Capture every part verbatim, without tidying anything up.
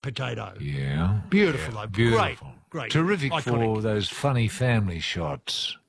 potato. Yeah. Beautiful, yeah, though. Beautiful. Great, great. Terrific Iconic. for those funny family shots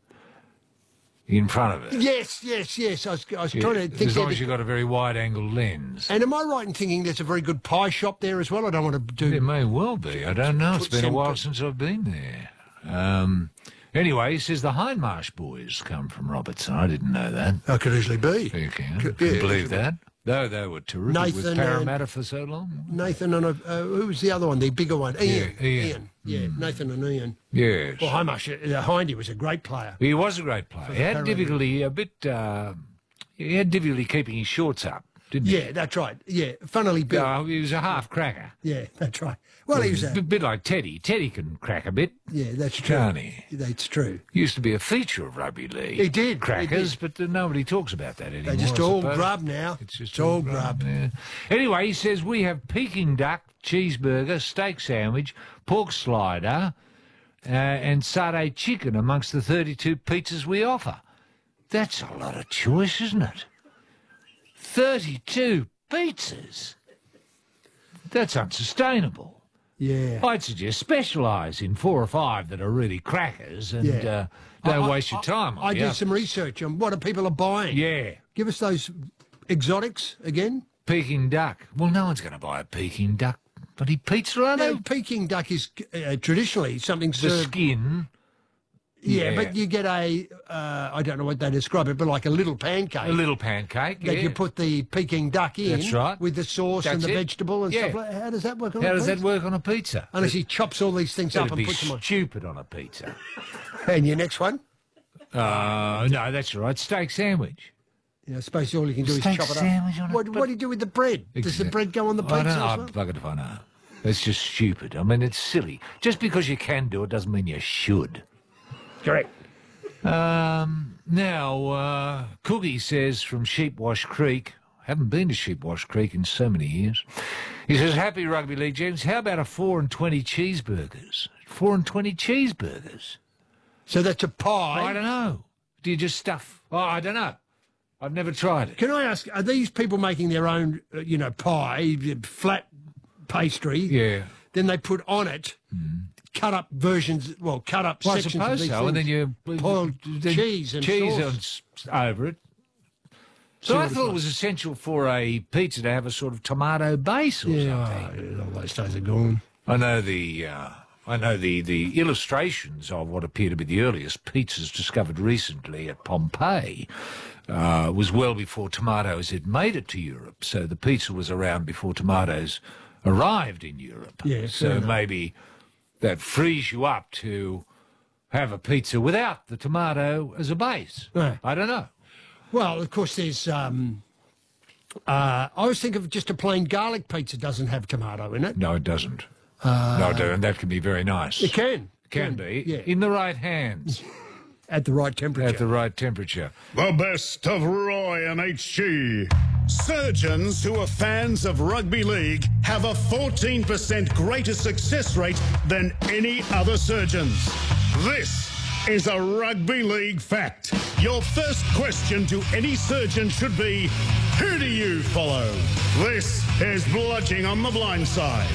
in front of it. Yes, yes, yes. I was, I was Yeah, trying to think. as long there as you've got a very wide-angle lens. And am I right in thinking there's a very good pie shop there as well? I don't want to do... There may well be. I don't know. It's Put been a some while put- since I've been there. Um, anyway, he says the Hindmarsh boys come from Robertson. I didn't know that. That could easily be. You can. Could- Couldn't yeah, believe could be. that. Though they were terrific with Nathan Parramatta for so long. Nathan and... Uh, who was the other one? The bigger one? Ian. Yeah, Ian. Yeah, Nathan and Ian. Yes. Well, Hamish, uh, Hindy was a great player. He was a great player. He had Parramatta. difficulty a bit. Uh, he had difficulty keeping his shorts up, didn't he? Yeah, that's right. Yeah, funnily built. Uh, he was a half cracker. Yeah, that's right. Well, he was a a... bit, bit like Teddy. Teddy can crack a bit, Yeah, that's true. can't he? That's true. He used to be a feature of rugby league. He did, he Crackers, but uh, nobody talks about that anymore. They're just I all suppose. grub now. It's just It's all grub. Yeah. Anyway, he says we have Peking duck, cheeseburger, steak sandwich, pork slider, uh, and satay chicken amongst the thirty-two pizzas we offer. That's a lot of choice, isn't it? thirty-two pizzas. That's unsustainable. Yeah. I'd suggest specialise in four or five that are really crackers and Yeah. uh, don't I- waste your I- time. I, on the did others. some research on what are people are buying. Yeah. Give us those exotics again. Peking duck. Well, no one's going to buy a Peking duck bloody pizza, are they? No, Peking duck is uh, traditionally something The served... skin. Yeah, yeah. but you get a, uh, I don't know what they describe it, but like a little pancake. A little pancake, that yeah. you put the Peking duck in. That's right. With the sauce and That's the it. vegetable and Yeah. stuff like that. How does that work on How a does that pizza? work on a pizza? Unless he chops all these things up That'd and be puts them on. stupid on a pizza. And your next one? Uh, no, that's all right. Steak sandwich. You know, I suppose all you can do is Steak chop it up. sandwich on a- What, what do you do with the bread? Does the Exact- bread go on the I pizza don't know. as I'm well? buggered if I know. That's just stupid. I mean, it's silly. Just because you can do it doesn't mean you should. Correct. Um, now, uh, Cookie says from Sheepwash Creek, haven't been to Sheepwash Creek in so many years. He says, happy rugby league, James. How about a four and twenty cheeseburgers? Four and twenty cheeseburgers? So that's a pie. I don't know. Do you just stuff? Oh, I don't know. I've never tried it. Can I ask, are these people making their own, uh, you know, pie, flat pastry? Yeah. Then they put on it cut up versions, well, cut up Well, I sections of suppose these so. things. And then you Boiled then cheese and cheese sauce. on- over it. See So I what it's thought like. it was essential for a pizza to have a sort of tomato base or Yeah, something. oh, all those days are gone. I know the uh, I know the, the illustrations of what appear to be the earliest pizzas discovered recently at Pompeii uh, was well before tomatoes had made it to Europe. So the pizza was around before tomatoes arrived in Europe. Yeah, fair so enough. maybe that frees you up to have a pizza without the tomato as a base. Right. I don't know. Well, of course, there's. Um, uh, I always think of just a plain garlic pizza doesn't have tomato in it. No, it doesn't. no, it doesn't. And that can be very nice. It can. Can be. Yeah. In the right hands. At the right temperature. At the right temperature. The best of Roy and H G. Surgeons who are fans of rugby league have a fourteen percent greater success rate than any other surgeons. This is a rugby league fact. Your first question to any surgeon should be, who do you follow? This is Bludging on the Blind Side.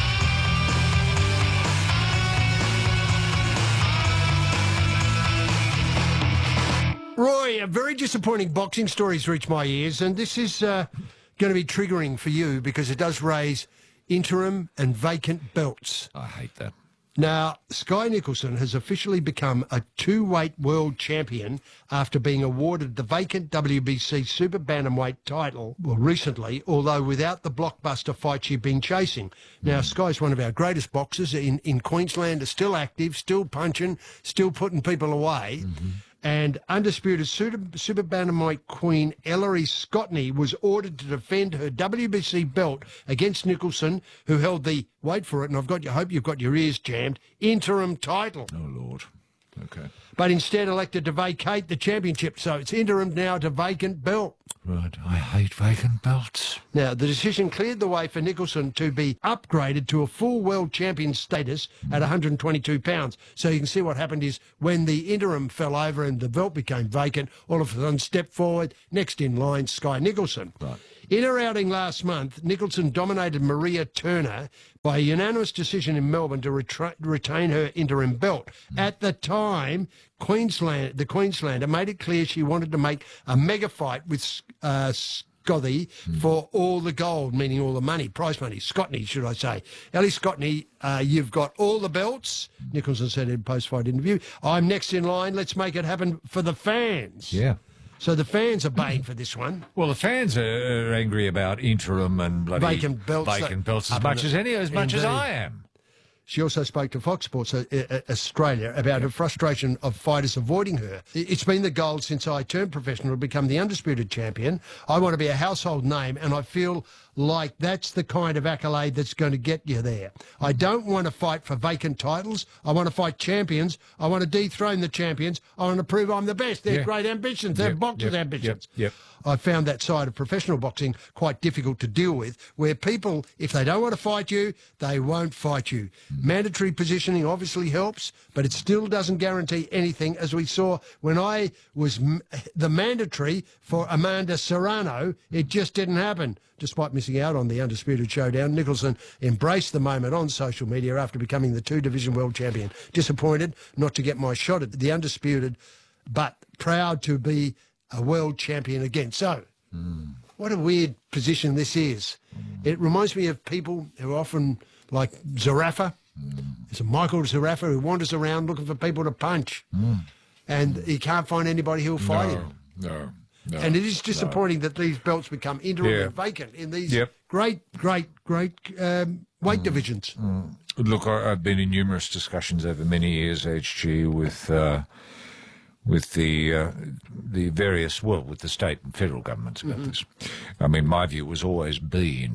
Roy, a very disappointing boxing story's reached my ears, and this is uh, going to be triggering for you because it does raise interim and vacant belts. I hate that. Now, Sky Nicholson has officially become a two-weight world champion after being awarded the vacant W B C Super Bantamweight title, well, recently, although without the blockbuster fight she'd been chasing. Now, Sky's one of our greatest boxers in, in Queensland, is still active, still punching, still putting people away. Mm-hmm. And undisputed Super, Super Bantamweight queen Ellery Scottney was ordered to defend her W B C belt against Nicholson, who held the, wait for it, and I've got you, hope you've got your ears jammed, interim title. Oh, Lord. Okay. But instead elected to vacate the championship, so it's interim now to vacant belt. Right. I hate vacant belts. Now, the decision cleared the way for Nicholson to be upgraded to a full world champion status at one hundred twenty-two pounds. So you can see what happened is when the interim fell over and the belt became vacant, all of a sudden stepped forward, next in line, Sky Nicholson. Right. In her outing last month, Nicholson dominated Maria Turner by a unanimous decision in Melbourne to retra- retain her interim belt. At the time, Queensland, the Queenslander made it clear she wanted to make a mega fight with uh, Scotty for all the gold, meaning all the money, prize money. Scotney, should I say. Ellie Scotney, uh, you've got all the belts, Nicholson said in a post-fight interview. I'm next in line. Let's make it happen for the fans. Yeah. So the fans are baying for this one. Well, the fans are angry about interim and bloody Vacant belts. vacant belts as Up much in as any, as much as Indeed. I am. She also spoke to Fox Sports uh, uh, Australia about her frustration of fighters avoiding her. It's been the goal since I turned professional to become the undisputed champion. I want to be a household name, and I feel like that's the kind of accolade that's going to get you there. I don't want to fight for vacant titles. I want to fight champions. I want to dethrone the champions. I want to prove I'm the best. They're Yeah. great ambitions. They're Yep, boxers' yep, ambitions. Yep, yep. I found that side of professional boxing quite difficult to deal with, where people, if they don't want to fight you, they won't fight you. Mandatory positioning obviously helps, but it still doesn't guarantee anything, as we saw when I was m- the mandatory for Amanda Serrano. It just didn't happen. Despite missing out on the Undisputed Showdown, Nicholson embraced the moment on social media after becoming the two-division world champion. Disappointed not to get my shot at the Undisputed, but proud to be a world champion again. So, mm. what a weird position this is. Mm. It reminds me of people who are often, like Zarafa. Mm. There's a Michael Zarafa who wanders around looking for people to punch. Mm. And he can't find anybody who'll fight no, him. No, no. And it is disappointing no. that these belts become interim Yeah. and vacant in these Yep. great, great, great um, weight mm. divisions. Mm. Look, I, I've been in numerous discussions over many years, H G, with... Uh, with the uh, the various, well, with the state and federal governments about mm-hmm. this. I mean, my view has always been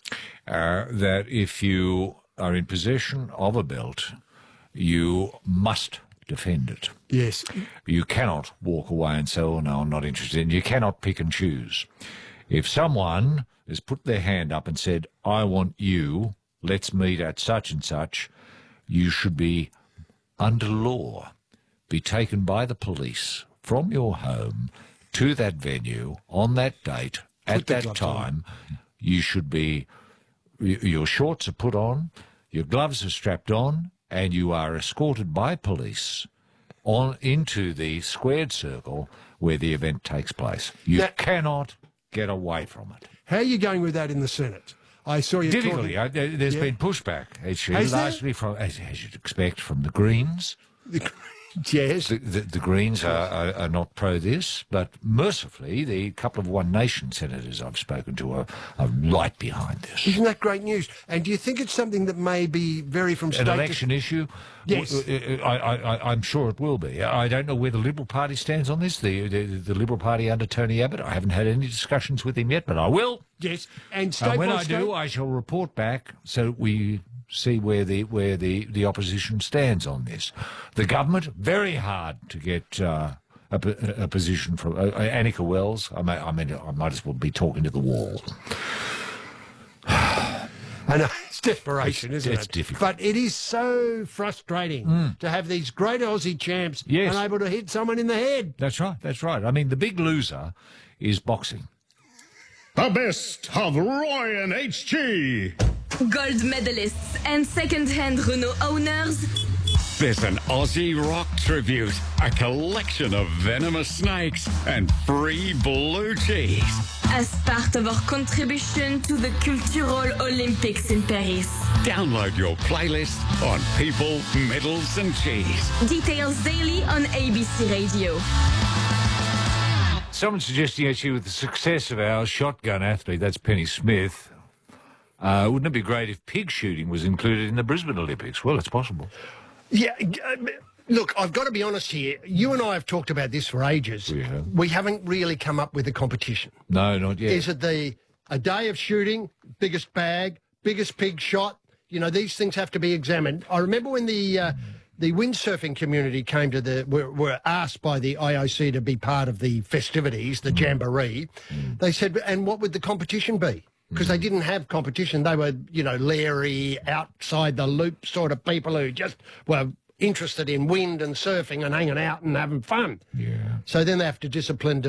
uh, that if you are in possession of a belt, you must defend it. Yes. You cannot walk away and say, oh, no, I'm not interested. And you cannot pick and choose. If someone has put their hand up and said, I want you, let's meet at such and such, you should be under law. Be taken by the police from your home to that venue on that date at that time. On. You should be, your shorts are put on, your gloves are strapped on, and you are escorted by police on into the squared circle where the event takes place. You now, cannot get away from it. How are you going with that in the Senate? I saw you Difficultly. talking... I, there's yeah. been pushback, actually, largely from, as, as you'd expect, from the Greens. The Yes. The, the, the Greens are, are, are not pro this, but mercifully, the couple of One Nation senators I've spoken to are, are right behind this. Isn't that great news? And do you think it's something that may be vary from state An election to... issue? Yes. I, I, I, I'm sure it will be. I don't know where the Liberal Party stands on this, the, the, the Liberal Party under Tony Abbott. I haven't had any discussions with him yet, but I will. Yes. And, state and when I state... do, I shall report back so we... see where the where the, the opposition stands on this. The government, very hard to get uh, a, a position from uh, Annika Wells. I mean, I mean, I might as well be talking to the wall. I know, it's desperation, it's, isn't it's it? It's difficult. But it is so frustrating mm. to have these great Aussie champs yes. unable to hit someone in the head. That's right, that's right. I mean, the big loser is boxing. The best of Roy and H G. Gold medalists and second-hand Renault owners. There's an Aussie rock tribute, a collection of venomous snakes, and free blue cheese. As part of our contribution to the Cultural Olympics in Paris. Download your playlist on people, medals, and cheese. Details daily on A B C Radio. Someone's suggesting actually with the success of our shotgun athlete, that's Penny Smith, Uh, wouldn't it be great if pig shooting was included in the Brisbane Olympics? Well, it's possible. Yeah, uh, look, I've got to be honest here. You and I have talked about this for ages. Yeah. We haven't really come up with a competition. No, not yet. Is it the a day of shooting, biggest bag, biggest pig shot? You know, these things have to be examined. I remember when the uh, the windsurfing community came to the were, were asked by the I O C to be part of the festivities, the jamboree. Mm. They said, and what would the competition be? Because they didn't have competition. They were, you know, leery, outside the loop sort of people who just were interested in wind and surfing and hanging out and having fun. Yeah. So then they have to discipline to it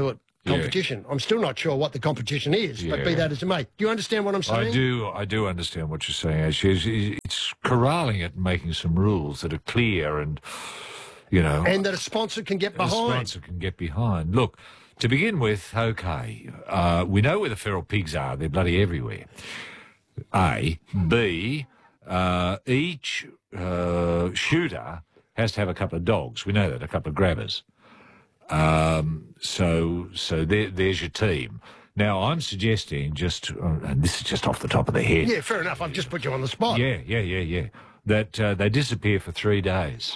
competition. I'm still not sure what the competition is, but be Yeah. that as it may. Do you understand what I'm saying? I do, I do understand what you're saying. Actually, it's, it's corralling it and making some rules that are clear and, you know, And that a sponsor can get a behind. sponsor can get behind. Look, to begin with, okay, uh, we know where the feral pigs are. They're bloody everywhere. A. B. Uh, each uh, shooter has to have a couple of dogs. We know that, a couple of grabbers. Um, so so there, there's your team. Now, I'm suggesting just, uh, and this is just off the top of the head. Yeah, fair enough. I've just put you on the spot. Yeah, yeah, yeah, yeah. That uh, they disappear for three days.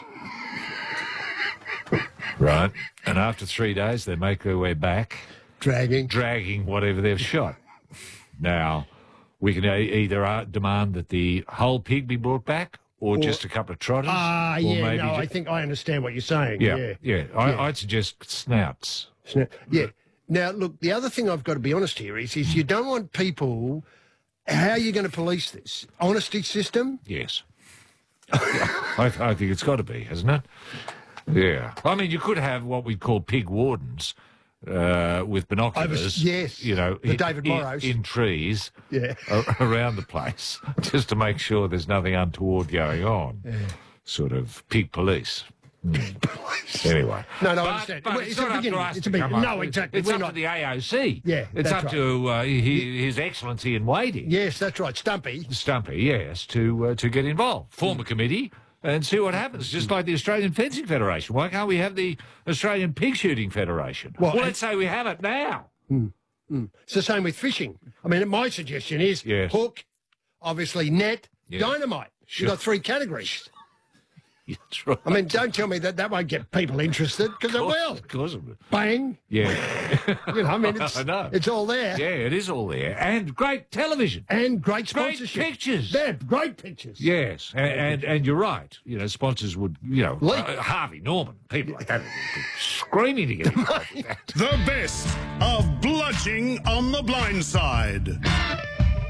Right? And after three days, they make their way back, Dragging. dragging whatever they've shot. Now, we can e- either uh, demand that the whole pig be brought back, or, just a couple of trotters. Ah, or yeah, maybe no, ju- I think I understand what you're saying. yeah, Yeah. yeah. I, Yeah. I'd suggest snouts. Sna- Yeah. Now, look, the other thing I've got to be honest here is, is you don't want people... How are you going to police this? Honesty system? Yes. I, I think it's got to be, hasn't it? Yeah. I mean, you could have what we'd call pig wardens uh, with binoculars. yes, You know, the in, David in- Morrows. in trees Yeah. a- around the place, just to make sure there's nothing untoward going on. Sort of pig police. Mm. Anyway. No, no, I But- understand. but Well, it's it's a not up beginning. to us It's to a beginning. come up No, with- exactly. It's We're up not- to the A O C. Yeah, It's that's up right. to uh, his, his Excellency in waiting. Yes, that's right. Stumpy. Stumpy, yes, to uh, to get involved. Form a committee and see what happens, just like the Australian Fencing Federation. Why can't we have the Australian Pig Shooting Federation? Well, Well, and- let's say we have it now. It's the same with fishing. I mean, my suggestion is Yes. hook, obviously net, Yeah. dynamite. Sure. You've got three categories. That's right. I mean, don't tell me that that won't get people interested, because it of course, will. Of course it will. Bang. Yeah. You know, I mean, it's, I know. it's all there. Yeah, it is all there. And great television. And great Great sponsorship. pictures. They're great pictures. Yes, and, and and you're right. You know, sponsors would, you know, Leak. uh, Harvey Norman, people like that, would be screaming to get involved with that. The best of bludging on the blind side.